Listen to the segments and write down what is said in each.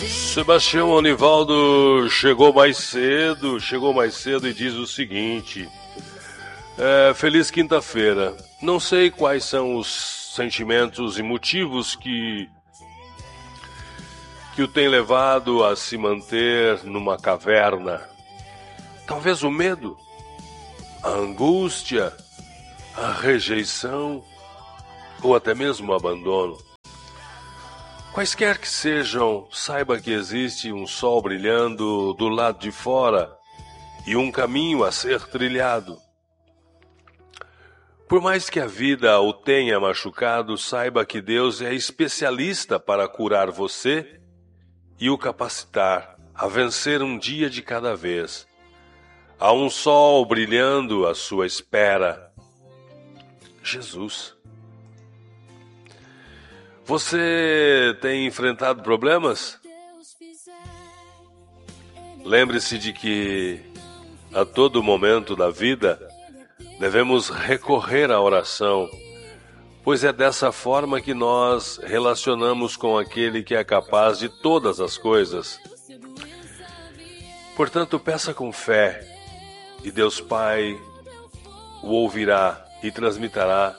Sebastião Anivaldo chegou mais cedo e diz o seguinte: feliz quinta-feira. Não sei quais são os sentimentos e motivos que o tem levado a se manter numa caverna. Talvez o medo, a angústia, a rejeição ou até mesmo o abandono. Quaisquer que sejam, saiba que existe um sol brilhando do lado de fora e um caminho a ser trilhado. Por mais que a vida o tenha machucado, saiba que Deus é especialista para curar você e o capacitar a vencer um dia de cada vez. Há um sol brilhando à sua espera. Jesus. Você tem enfrentado problemas? Lembre-se de que a todo momento da vida devemos recorrer à oração, pois é dessa forma que nós relacionamos com aquele que é capaz de todas as coisas. Portanto, peça com fé, e Deus Pai o ouvirá e transmitirá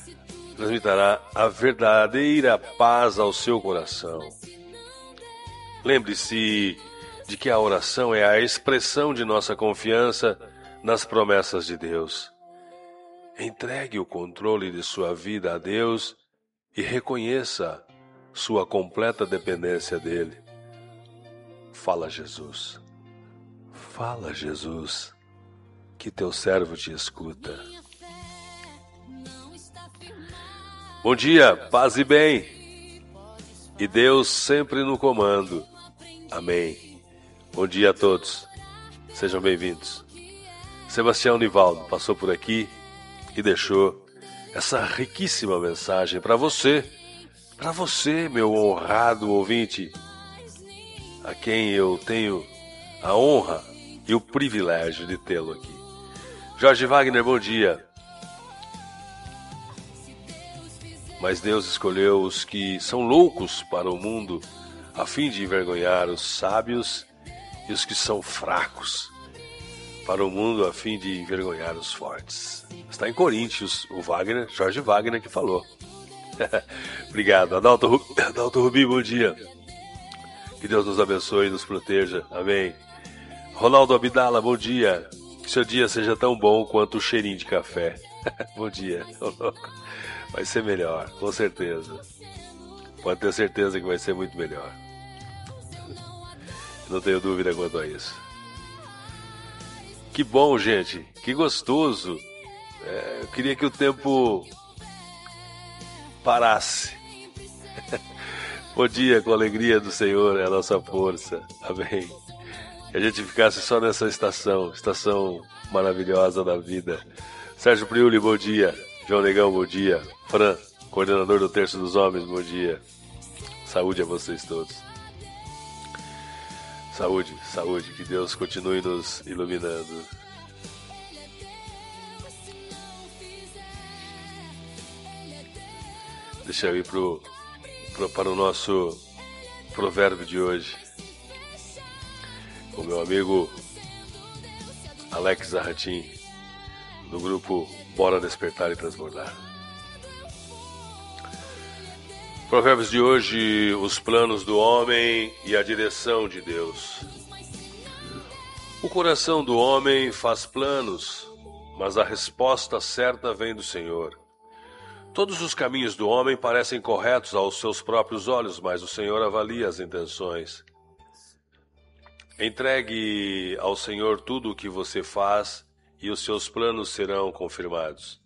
a verdadeira paz ao seu coração. Lembre-se de que a oração é a expressão de nossa confiança nas promessas de Deus. Entregue o controle de sua vida a Deus e reconheça sua completa dependência dele. Fala, Jesus. Fala, Jesus, que teu servo te escuta. Bom dia, paz e bem. E Deus sempre no comando. Amém. Bom dia a todos. Sejam bem-vindos. Sebastião Anivaldo passou por aqui e deixou essa riquíssima mensagem para você, meu honrado ouvinte, a quem eu tenho a honra e o privilégio de tê-lo aqui. Jorge Wagner, bom dia. Mas Deus escolheu os que são loucos para o mundo, a fim de envergonhar os sábios, e os que são fracos para o mundo, a fim de envergonhar os fortes. Está em Coríntios, o Wagner, Jorge Wagner, que falou. Obrigado. Adalto Rubi, bom dia. Que Deus nos abençoe e nos proteja. Amém. Ronaldo Abdala, bom dia. Que seu dia seja tão bom quanto o cheirinho de café. Bom dia. Vai ser melhor, com certeza. Pode ter certeza que vai ser muito melhor. Não tenho dúvida quanto a isso. Que bom, gente. Que gostoso. Eu queria que o tempo parasse. Bom dia, com a alegria do Senhor é a nossa força. Amém. Que a gente ficasse só nessa estação maravilhosa da vida. Sérgio Priuli, bom dia. João Negão, bom dia. Fran, coordenador do Terço dos Homens, bom dia. Saúde a vocês todos. Saúde, saúde. Que Deus continue nos iluminando. Deixa eu ir para o nosso provérbio de hoje. O meu amigo Alex Zarratin, do grupo Bora Despertar e Transbordar. Provérbios de hoje: os planos do homem e a direção de Deus. O coração do homem faz planos, mas a resposta certa vem do Senhor. Todos os caminhos do homem parecem corretos aos seus próprios olhos, mas o Senhor avalia as intenções. Entregue ao Senhor tudo o que você faz e os seus planos serão confirmados.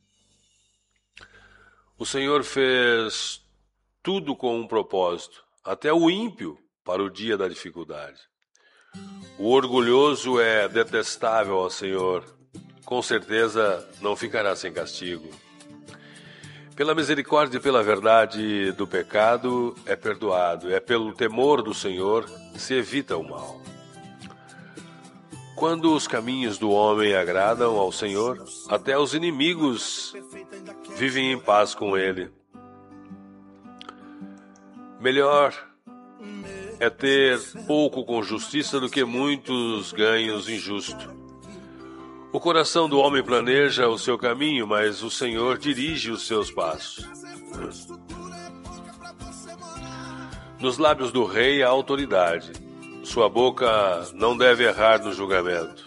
O Senhor fez tudo com um propósito, até o ímpio para o dia da dificuldade. O orgulhoso é detestável ao Senhor, com certeza não ficará sem castigo. Pela misericórdia e pela verdade do pecado é perdoado, é pelo temor do Senhor se evita o mal. Quando os caminhos do homem agradam ao Senhor, até os inimigos vivem em paz com ele. Melhor é ter pouco com justiça do que muitos ganhos injusto. O coração do homem planeja o seu caminho, mas o Senhor dirige os seus passos. Nos lábios do rei há autoridade. Sua boca não deve errar no julgamento.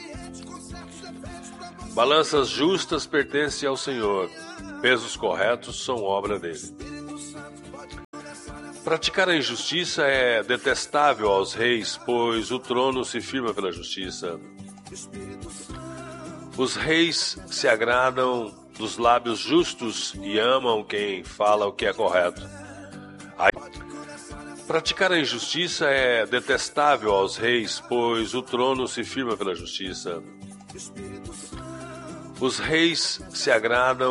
Balanças justas pertencem ao Senhor. Pesos corretos são obra dele. Praticar a injustiça é detestável aos reis, pois o trono se firma pela justiça. Os reis se agradam dos lábios justos e amam quem fala o que é correto. Praticar a injustiça é detestável aos reis, pois o trono se firma pela justiça. Os reis se agradam